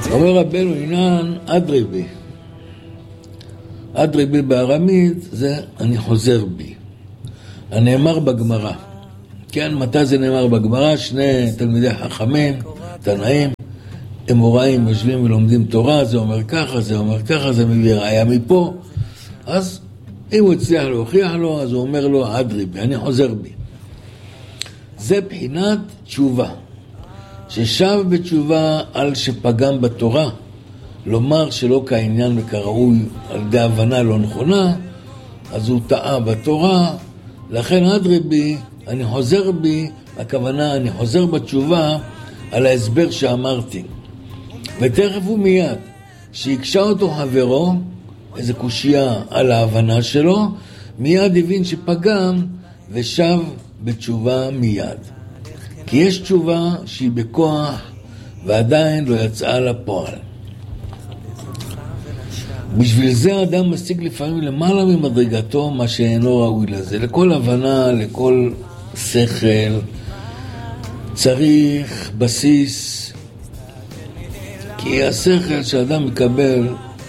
אומר רבנו עניין אדרבי. אדרבי בארמית זה אני חוזר בי. הנאמר בגמרא. כן, מתי זה נאמר בגמרא? שני תלמידי חכמים, תנאים, אמוראים יושבים ולומדים תורה, זה אומר ככה, זה אומר ככה, זה מביא ראיה מפה. אז אם הוא הצליח להוכיח לו, אז הוא אומר לו אדרבי, אני חוזר בי. זה בחינת תשובה. ששב בתשובה על שפגם בתורה, לומר שלא כעניין וכראוי על ידי הבנה לא נכונה, אז הוא טעה בתורה, לכן אדרבי, אני חוזר בי, הכוונה אני חוזר בתשובה על ההסבר שאמרתי. ותכף הוא מיד, שיקשה אותו חברו, איזה קושייה על ההבנה שלו, מיד הבין שפגם ושב בתשובה מיד. כי יש תשובה שהיא בכוח ועדיין לא יצאה לפועל. בשביל זה האדם משיג לפעמים למעלה ממדרגתו מה שאינו ראוי לזה. לכל הבנה, לכל שכל, צריך בסיס. כי השכל שאדם מקבל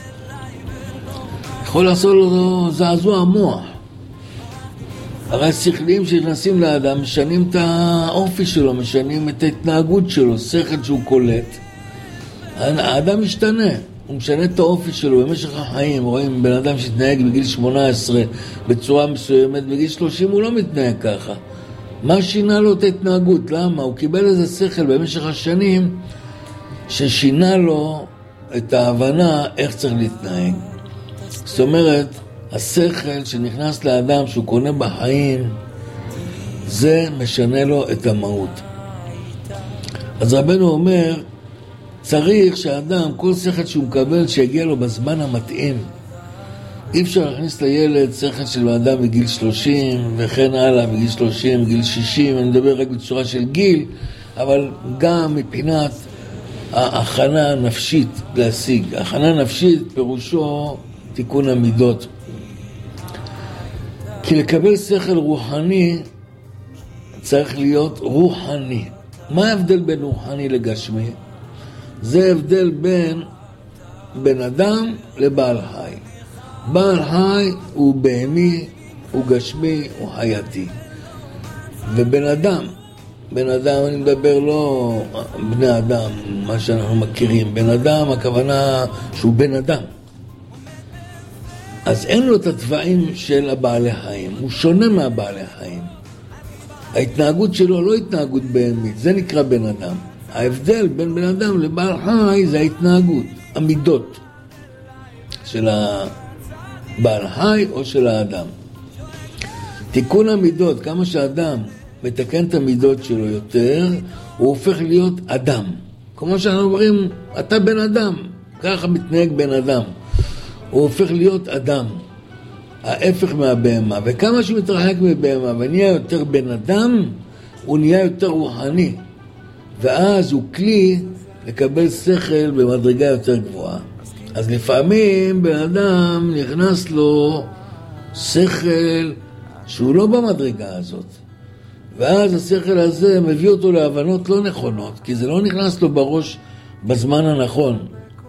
יכול לעשות לו זעזוע המוח. הרי השכלים שנכנסים לאדם משנים את האופי שלו, משנים את ההתנהגות שלו, שכל שהוא קולט. האדם משתנה, הוא משנה את האופי שלו במשך החיים. רואים בן אדם שהתנהג בגיל 18 בצורה מסוימת, בגיל 30 הוא לא מתנהג ככה. מה שינה לו את ההתנהגות? למה? הוא קיבל איזה שכל במשך השנים ששינה לו את ההבנה איך צריך להתנהג. זאת אומרת, השכל שנכנס לאדם שהוא קונה בחיים, זה משנה לו את המהות. אז רבנו אומר, צריך שהאדם, כל שכל שהוא מקבל, שיגיע לו בזמן המתאים. אי אפשר להכניס לילד שכל של האדם בגיל 30 וכן הלאה, בגיל 30, בגיל 60, אני מדבר רק בצורה של גיל, אבל גם מבחינת ההכנה הנפשית להשיג. ההכנה נפשית פירושו תיקון המידות. כי לקבל שכל רוחני צריך להיות רוחני. מה ההבדל בין רוחני לגשמי? זה הבדל בין בן אדם לבעל חי. בעל חי הוא בהמי, הוא גשמי, הוא חייתי. ובן אדם, בן אדם אני מדבר לא בני אדם, מה שאנחנו מכירים. בן אדם, הכוונה שהוא בן אדם. אז אין לו את הטבעים של הבעלי חיים, הוא שונה מהבעלי חיים. ההתנהגות שלו לא התנהגות בהמית, זה נקרא בן אדם. ההבדל בין בן אדם לבעל חי זה ההתנהגות, המידות של הבעל חי או של האדם. תיקון המידות, כמה שאדם מתקן את המידות שלו יותר, הוא הופך להיות אדם. כמו שאנחנו אומרים, אתה בן אדם, ככה מתנהג בן אדם. הוא הופך להיות אדם, ההפך מהבהמה. וכמה שהוא מתרחק מבהמה ונהיה יותר בן אדם, הוא נהיה יותר רוחני. ואז הוא כלי לקבל שכל במדרגה יותר גבוהה. אז לפעמים בן אדם נכנס לו שכל שהוא לא במדרגה הזאת. ואז השכל הזה מביא אותו להבנות לא נכונות, כי זה לא נכנס לו בראש בזמן הנכון.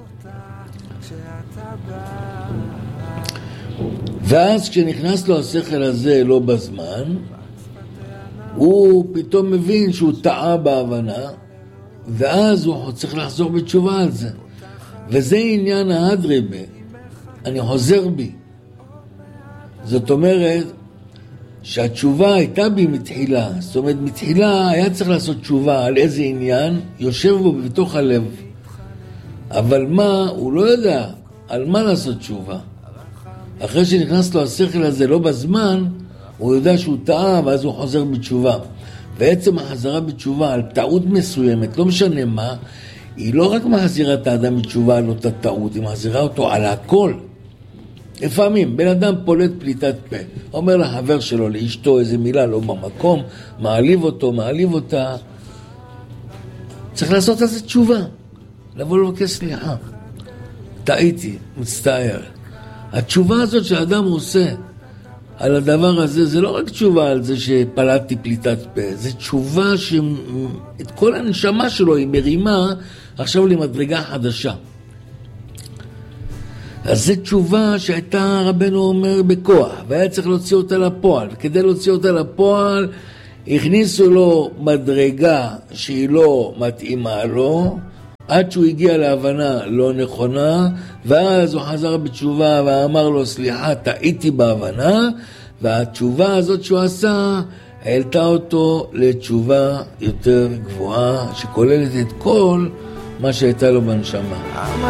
ואז כשנכנס לו השכל הזה לא בזמן, הוא פתאום מבין שהוא טעה בהבנה, ואז הוא צריך לחזור בתשובה על זה. וזה עניין האדרבה, אני חוזר בי. זאת אומרת שהתשובה הייתה בי מתחילה. זאת אומרת, מתחילה היה צריך לעשות תשובה על איזה עניין, יושב בו בתוך הלב. אבל מה, הוא לא יודע על מה לעשות תשובה. אחרי שנכנס לו השכל הזה לא בזמן, הוא יודע שהוא טעה, ואז הוא חוזר בתשובה. בעצם החזרה בתשובה על טעות מסוימת, לא משנה מה, היא לא רק מחזירה את האדם בתשובה על אותה טעות, היא מחזירה אותו על הכל. לפעמים, בן אדם פולט פליטת פה, אומר לחבר שלו, לאשתו איזה מילה לא במקום, מעליב אותו, מעליב אותה. צריך לעשות איזה תשובה, לבוא לבקש סליחה. טעיתי, מצטער. התשובה הזאת שהאדם עושה, על הדבר הזה, זה לא רק תשובה על זה שפלטתי פליטת פה, זה תשובה שאת כל הנשמה שלו היא מרימה עכשיו למדרגה חדשה. אז זו תשובה שהייתה רבנו אומר בכוח, והיה צריך להוציא אותה לפועל, וכדי להוציא אותה לפועל הכניסו לו מדרגה שהיא לא מתאימה לו, עד שהוא הגיע להבנה לא נכונה, ואז הוא חזר בתשובה ואמר לו סליחה, טעיתי בהבנה, והתשובה הזאת שהוא עשה העלתה אותו לתשובה יותר גבוהה שכוללת את כל מה שהייתה לו בנשמה.